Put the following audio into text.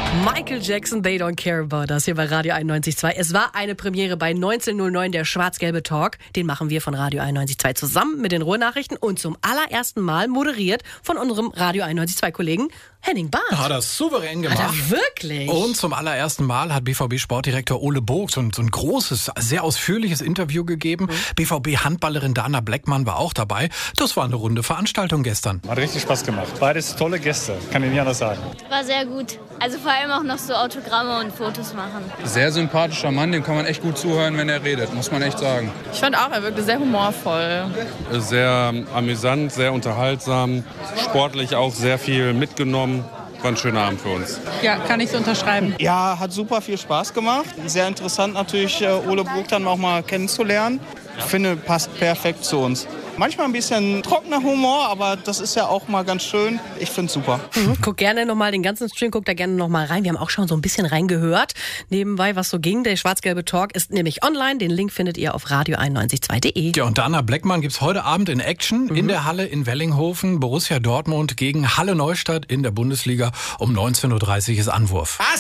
Michael Jackson, They Don't Care About Us, hier bei Radio 91.2. Es war eine Premiere bei 1909, der schwarz-gelbe Talk. Den machen wir von Radio 91.2 zusammen mit den Ruhrnachrichten und zum allerersten Mal moderiert von unserem Radio 91.2-Kollegen Henning Barth. Hat er souverän gemacht. Hat er wirklich? Und zum allerersten Mal hat BVB-Sportdirektor Ole Burg so ein großes, sehr ausführliches Interview gegeben. BVB-Handballerin Dana Bleckmann war auch dabei. Das war eine runde Veranstaltung gestern. Hat richtig Spaß gemacht. Beides tolle Gäste, kann ich nicht anders sagen. War sehr gut. Also vor allem auch noch so Autogramme und Fotos machen. Sehr sympathischer Mann, dem kann man echt gut zuhören, wenn er redet, muss man echt sagen. Ich fand auch, er wirkte sehr humorvoll. Sehr amüsant, sehr unterhaltsam, sportlich auch sehr viel mitgenommen. War ein schöner Abend für uns. Ja, kann ich so unterschreiben. Ja, hat super viel Spaß gemacht. Sehr interessant natürlich, Ole Burg dann auch mal kennenzulernen. Ich finde, passt perfekt zu uns. Manchmal ein bisschen trockener Humor, aber das ist ja auch mal ganz schön. Ich finde es super. Guck gerne nochmal den ganzen Stream, guck da gerne nochmal rein. Wir haben auch schon so ein bisschen reingehört. Nebenbei, was so ging. Der schwarz-gelbe Talk ist nämlich online. Den Link findet ihr auf radio912.de. Ja, und Dana Bleckmann gibt's heute Abend in Action in der Halle in Wellinghofen. Borussia Dortmund gegen Halle Neustadt in der Bundesliga. Um 19.30 Uhr ist Anwurf.